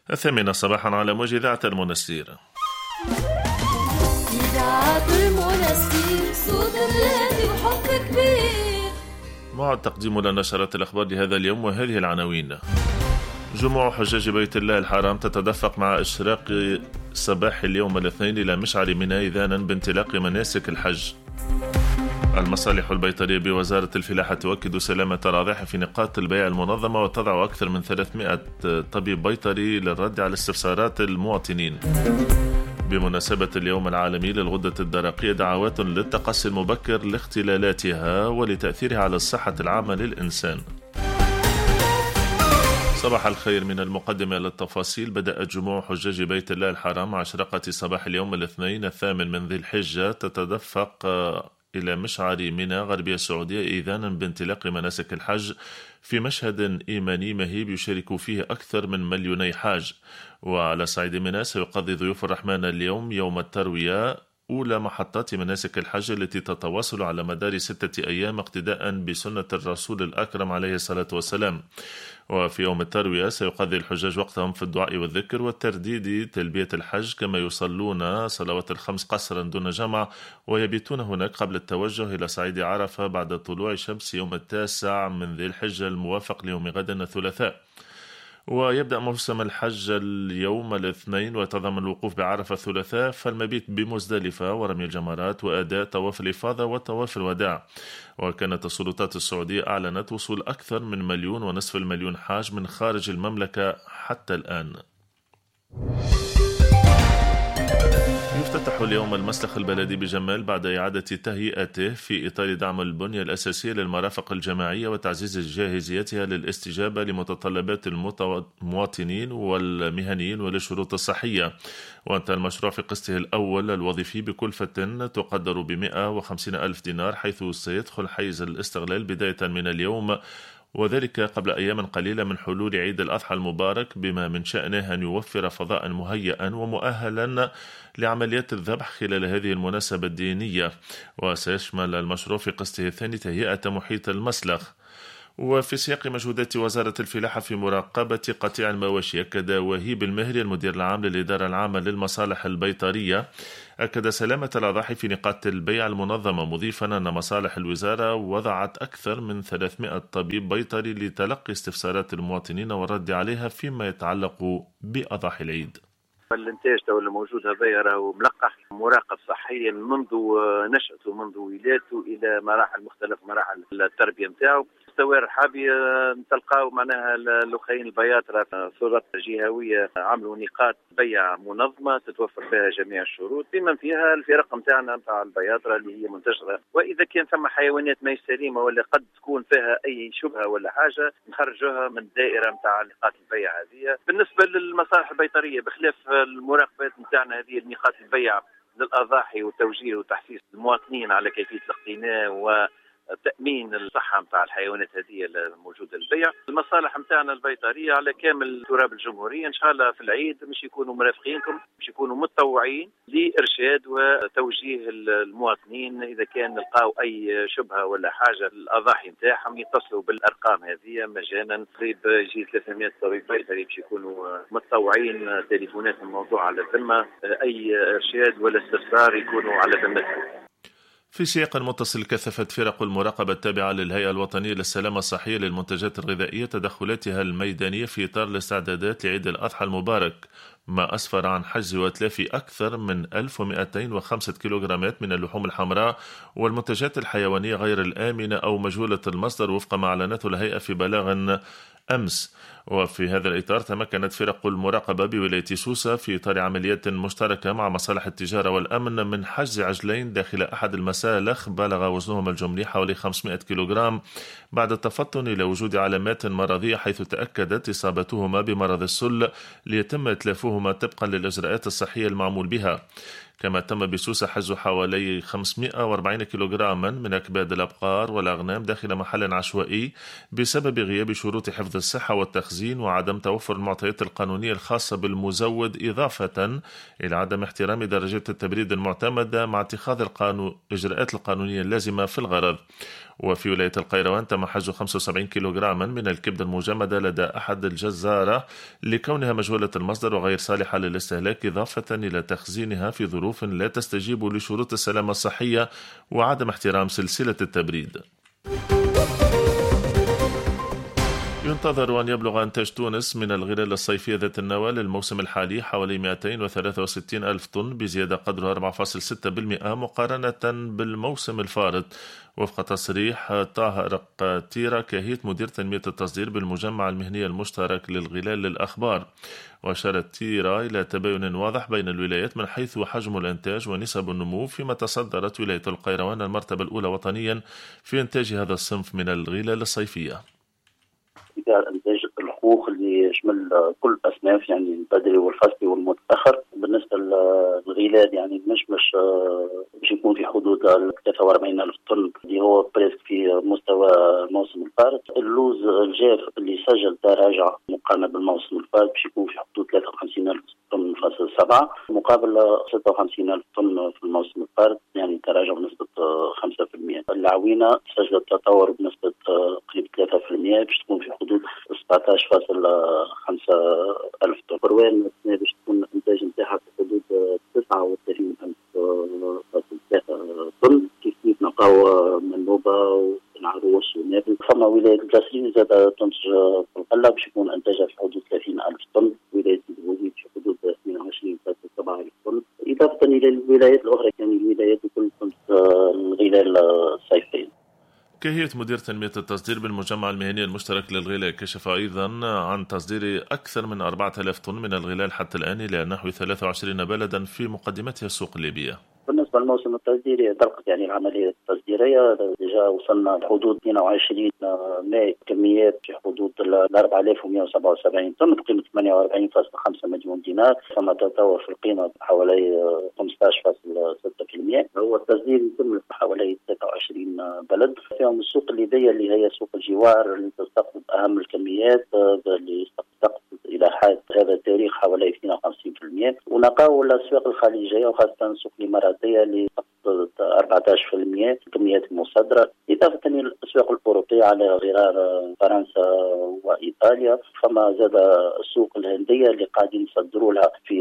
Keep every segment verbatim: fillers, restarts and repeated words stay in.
الثامنة صباحا على موجة إذاعة المنستير. إذاعة المنستير صوت الراديو وحب كبير. مع تقديم لنا نشرات الأخبار لهذا اليوم وهذه العناوين. جموع حجاج بيت الله الحرام تتدفق مع إشراق صباح اليوم الاثنين إلى مشعر منى إذانا بانطلاق مناسك الحج. المصالح البيطرية بوزارة الفلاحة تؤكد سلامة الرضاعة في نقاط البيع المنظمة وتضع أكثر من ثلاثمائة طبيب بيطري للرد على استفسارات المواطنين. بمناسبة اليوم العالمي للغدة الدرقية دعوات للتقصي المبكر لاختلالاتها ولتأثيرها على الصحة العامة للإنسان. صباح الخير، من المقدمة للتفاصيل. بدأت جموع حجاج بيت الله الحرام مع إشراقة صباح اليوم الاثنين الثامن من ذي الحجة تتدفق إلى مشعر منى غربية السعودية إذانا بانطلاق مناسك الحج في مشهد إيماني مهيب يشارك فيه أكثر من مليوني حاج. وعلى صعيد منى سيقضي ضيوف الرحمن اليوم يوم التروية أولى محطات مناسك الحج التي تتواصل على مدار ستة أيام اقتداء بسنة الرسول الأكرم عليه الصلاة والسلام. وفي يوم التروية سيقضي الحجاج وقتهم في الدعاء والذكر والترديد تلبية الحج، كما يصلون صلوات الخمس قصرا دون جمع ويبيتون هناك قبل التوجه إلى صعيد عرفة بعد طلوع شمس يوم التاسع من ذي الحجة الموافق ليوم غد الثلاثاء. ويبدأ موسم الحج اليوم الاثنين ويتضمن الوقوف بعرفة الثلاثاء، فالمبيت بمزدلفة ورمي الجمرات وأداء طواف الإفاضة وطواف الوداع. وكانت السلطات السعودية أعلنت وصول أكثر من مليون ونصف المليون حاج من خارج المملكة حتى الآن. يفتتح اليوم المسلخ البلدي بجمال بعد إعادة تهيئته في إطار دعم البنية الأساسية للمرافق الجماعية وتعزيز جاهزيتها للاستجابة لمتطلبات المواطنين والمهنيين وللشروط الصحية. وانتهى المشروع في قسطه الأول الوظيفي بكلفة تقدر ب مئة وخمسين ألف دينار، حيث سيدخل حيز الاستغلال بداية من اليوم، وذلك قبل أيام قليلة من حلول عيد الأضحى المبارك، بما من شأنه أن يوفر فضاء مهيئا ومؤهلا لعمليات الذبح خلال هذه المناسبة الدينية. وسيشمل المشروع في قسطه الثاني تهيئة محيط المسلخ. وفي سياق مجهودات وزارة الفلاحة في مراقبة قطيع المواشي، أكد وهيب المهري المدير العام للإدارة العامة للمصالح البيطرية أكد سلامة الأضاحي في نقاط البيع المنظمة، مضيفا أن مصالح الوزارة وضعت أكثر من ثلاثمائة طبيب بيطري لتلقي استفسارات المواطنين والرد عليها فيما يتعلق بأضاحي العيد. الانتاج تو الموجود هذا راهو ملقح مراقب صحيا منذ نشأته، منذ ولادته إلى مراحل مختلف مراحل التربية نتاعو. مستوى الرحابي تلقاو معناها الاخوين البياطرة صورة جهوية عملوا نقاط بيع منظمة تتوفر فيها جميع الشروط، بما فيها الفرق نتاعنا نتاع البياطرة اللي هي منتشرة. وإذا كان ثم حيوانات ما سليمة ولا قد تكون فيها أي شبهة ولا حاجة نخرجوها من الدائرة نتاع نقاط البيع هذه. بالنسبة للمصالح البيطرية بخلاف المراقبات نتاعنا هذه نقاط البيع للأضاحي وتوجيه وتحسيس المواطنين على كيفية الاقتناء و تأمين الصحة متاع الحيوانات هذه الموجودة للبيع. المصالح متاعنا البيطرية على كامل تراب الجمهورية إن شاء الله في العيد مش يكونوا مرافقينكم، مش يكونوا متطوعين لإرشاد وتوجيه المواطنين. إذا كان لقاو أي شبهة ولا حاجة الأضاحي نتاعهم يتصلوا بالأرقام هذه مجانا. قريب يجي ثلاثمائة طبيب بيطري باش يكونوا متطوعين، تليفونات الموضوع على ذمة، أي إرشاد ولا استفسار يكونوا على ذمتهم. في سياق متصل، كثفت فرق المراقبة التابعة للهيئة الوطنية للسلامة الصحية للمنتجات الغذائية تدخلاتها الميدانية في إطار الاستعدادات لعيد الأضحى المبارك، ما أسفر عن حجز وإتلاف أكثر من ألف ومئتين وخمسة كيلوغرامات من اللحوم الحمراء والمنتجات الحيوانية غير الآمنة أو مجهولة المصدر، وفق ما أعلنته الهيئة في بلاغ أمس. وفي هذا الإطار تمكنت فرق المراقبة بولاية سوسة في إطار عمليات مشتركة مع مصالح التجارة والأمن من حجز عجلين داخل أحد المسالخ بلغ وزنهما الجملي حوالي خمسمائة كيلوغرام، بعد التفطن إلى وجود علامات مرضية حيث تأكدت إصابتهما بمرض السل ليتم إتلافهما طبقا للإجراءات الصحية المعمول بها. كما تم بسوسة حجز حوالي خمسمائة وأربعين كيلوغراما من أكباد الأبقار والأغنام داخل محل عشوائي بسبب غياب شروط حفظ الصحة والتخزين وعدم توفر المعطيات القانونية الخاصة بالمزود، إضافة إلى عدم احترام درجات التبريد المعتمدة مع اتخاذ القانون إجراءات القانونية اللازمة في الغرض. وفي ولاية القيروان تم حجز خمسة وسبعين كيلوغراما من الكبدة المجمدة لدى أحد الجزارة لكونها مجهولة المصدر وغير صالحة للاستهلاك، إضافة إلى تخزينها في ظروف لا تستجيب لشروط السلامة الصحية وعدم احترام سلسلة التبريد. ينتظر أن يبلغ إنتاج تونس من الغلال الصيفية ذات النواة للموسم الحالي حوالي مئتين وثلاثة وستين ألف طن بزيادة قدرها أربعة فاصلة ستة بالمئة مقارنة بالموسم الفارط، وفق تصريح طاهر قتيرة كهيئة مدير تنمية التصدير بالمجمع المهني المشترك للغلال للأخبار. وأشارت تيرا إلى تباين واضح بين الولايات من حيث حجم الإنتاج ونسب النمو، فيما تصدرت ولاية القيروان المرتبة الأولى وطنيا في إنتاج هذا الصنف من الغلال الصيفية. إنتاج الخوخ اللي يشمل كل الأصناف، يعني البدري والفصلي والمتأخر. بالنسبة للغلال يعني المشمش باش يكون في حدود ثلاثة وأربعين ألف طن اللي هو بريسك في مستوى الموسم الفارط. اللوز الجاف اللي سجل تراجع مقارنة بالموسم الفارط باش يكون في حدود ثلاثة وخمسين ألف طن فاصل سبعة مقابل ستة وخمسين ألف طن في الموسم الفارط، يعني تراجع بنسبة خمسة بالمئة. العوينة سجلت تطور بنسبة قريب ثلاثة بالمئة باش تكون في حدود سبعة عشر فاصلة خمسة ألف طن. بروان باش تكون الإنتاج نتاعها في حدود تسعة وثلاثين ألف فاصل ثلاثة طن. كيف كيف نلقاو منوبة والعروش ونابل. فما ولاية القصرين زاد تنتج في القلة باش يكون إنتاجها في حدود ثلاثين ألف طن. ولاية البوزيد في حدود اثنين وعشرين فاصلة سبعة ألف طن. إضافة إلى الولايات الأخرى، يعني الولايات الكل تنتج الغلال الصيفي. كهيئة مدير تنمية التصدير بالمجمع المهني المشترك للغلال كشف أيضا عن تصدير أكثر من أربعة آلاف طن من الغلال حتى الآن إلى نحو ثلاثة وعشرين بلدا في مقدمتها السوق الليبية. بالنسبة للموسم التصديري دقت يعني العملية التصديرية، ديجا وصلنا لحدود اثنين وعشرين ماء كميات في حدود ال أربعة آلاف ومئة وسبعة وسبعين طن بقيمة ثمانية وأربعين فاصلة خمسة مليون دينار. ثم تطور في القيمة حوالي خمسة عشر فاصلة ستة بالمئة. هو التصدير يتم في حوالي ثلاثة وعشرين بلد، فيهم السوق الليبية اللي هي سوق الجوار اللي تستقطب أهم الكميات اللي تستقطب إلى حد هذا التاريخ حوالي اثنين وخمسين بالمئة. ونقاو الأسواق الخليجية وخاصة السوق الإماراتية اللي تقصد أربعة عشر بالمئة الكميات المصدرة، إضافة إلى الأسواق الأوروبية على غرار فرنسا وإيطاليا. فما زاد السوق الهندية اللي قاعدين يصدروا لها في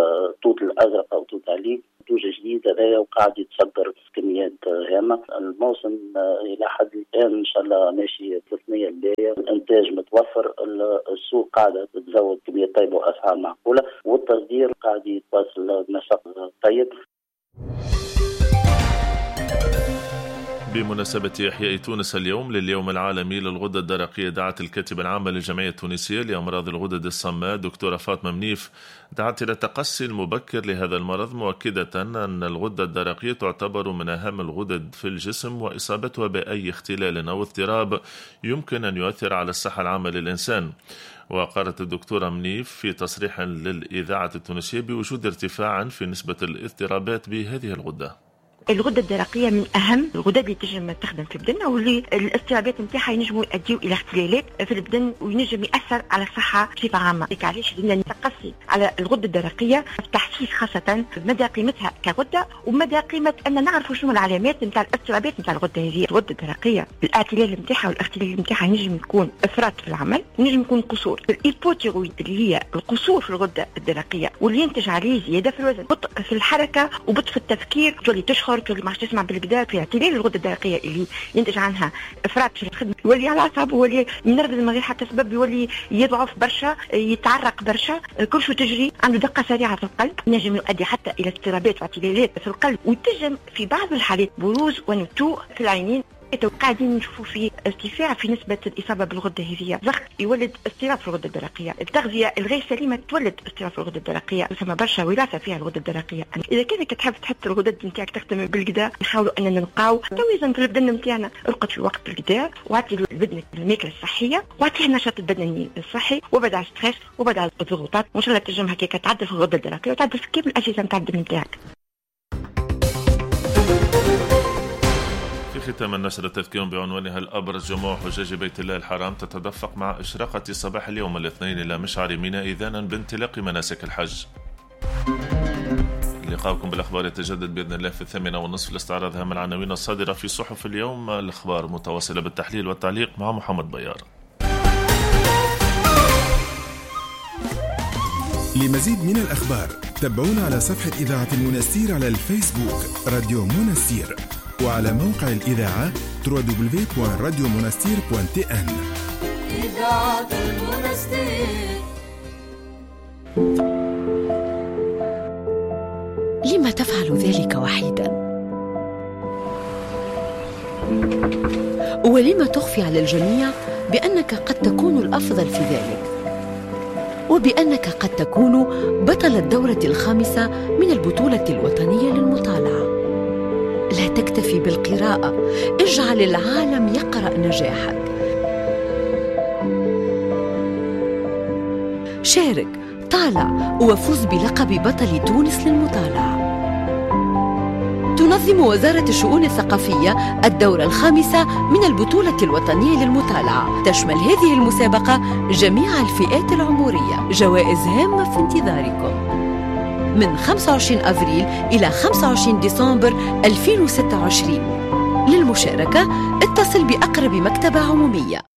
توت الأزرق أو توت عليك، توجه جديد هذايا وقاعد يتصدر كميات هامة. الموسم إلى حد الآن إن شاء الله ماشي تسنية الباية، الإنتاج متوفر، السوق قاعدة تتزود كميات طيبة وأسعار معقولة، والتصدير قاعد يتواصل بنسق طيب. بمناسبة إحياء تونس اليوم لليوم العالمي للغدة الدرقية، دعت الكاتبة العامة للجمعية التونسية لأمراض الغدد الصماء دكتورة فاطمة منيف دعت إلى التقصي المبكر لهذا المرض، مؤكدة أن الغدة الدرقية تعتبر من أهم الغدد في الجسم، وإصابتها بأي اختلال أو اضطراب يمكن أن يؤثر على الصحة العامة للإنسان. وقالت الدكتورة منيف في تصريح للإذاعة التونسية بوجود ارتفاع في نسبة الاضطرابات بهذه الغدة. الغدة الدرقية من أهم الغدد اللي تنجم تخدم في البدن، واللي الاضطرابات نتاعها ينجموا يؤديوا إلى اختلالات في البدن وينجم يأثر على الصحة بصفة عامة. لذلك علاش بدنا نتقصي على الغدة الدرقية التحسيس خاصة مدى قيمتها كغدة ومدى قيمة أن نعرفوا شنو العلامات نتاع الاضطرابات نتاع الغدة هذه. الغدة الدرقية الاعتلال نتاعها والاختلال نتاعها ينجم يكون إفراط في العمل، ينجم يكون قصور في الإيبوتيرويد اللي هي القصور في الغدة الدرقية، واللي ينتج عليه زيادة في الوزن، بطء في الحركة وبطء في التفكير، تولي تشخر، تولي ما تسمع بالبداية في اعتلال الغدة الدرقية اللي ينتج عنها إفراط في الخدمة، يولي على الأعصاب، يولي منرفز من غير حتى سبب، يولي يضعف برشا، يتعرق برشا، كل شو تجري، عنده دقة سريعة في القلب، نجم يؤدي حتى إلى اضطرابات واعتلالات في القلب، وتنجم في بعض الحالات بروز ونتوء في العينين. قاعدين نشوفوا في ارتفاع في نسبة الإصابة بالغدة هذه، ضغط يولد اضطراب في الغدة الدرقية، التغذية الغير سليمة تولد اضطراب في الغدة الدرقية، ثم برشا وراثة فيها الغدة الدرقية. إذا كانك تحب تحط الغدد نتاعك تخدم بالكدا، نحاولوا أننا نلقاو توازن في البدن نتاعنا، ارقد في وقت بالكدا، واعطي لبدنك الماكلة الصحية، واعطيه النشاط البدني الصحي، وبعد على الستريس وبعد على الضغوطات، وإن شاء الله تنجم هكاك تعدل في الغدة الدرقية وتعدل في كامل الأجهزة نتاع البدن نتاعك. في ختام النشرة تذكير بعنوانها الأبرز جموع حجاج بيت الله الحرام تتدفق مع إشراقة صباح اليوم الاثنين إلى مشعر منى إذانا بانطلاق مناسك الحج. لقاءكم بالأخبار يتجدد بإذن الله في الثامنة والنصف لاستعراض أهم العناوين الصادرة في صحف اليوم. الأخبار متواصلة بالتحليل والتعليق مع محمد بيار. لمزيد من الأخبار تابعونا على صفحة إذاعة المنستير على الفيسبوك راديو منستير، وعلى موقع الإذاعة دبليو دبليو دبليو دوت راديو منستير دوت تي إن. إذاعة المنستير. لما تفعل ذلك وحيدا؟ ولما تخفي على الجميع بأنك قد تكون الأفضل في ذلك، وبأنك قد تكون بطل الدورة الخامسة من البطولة الوطنية للمطالعة؟ لا تكتفي بالقراءة، اجعل العالم يقرأ نجاحك. شارك، طالع، وفوز بلقب بطل تونس للمطالعة. تنظم وزارة الشؤون الثقافية الدورة الخامسة من البطولة الوطنية للمطالعة. تشمل هذه المسابقة جميع الفئات العمرية. جوائز هامة في انتظاركم من خمسة وعشرين أفريل إلى خمسة وعشرين ديسمبر ألفين وستة وعشرين. للمشاركة اتصل بأقرب مكتبة عمومية.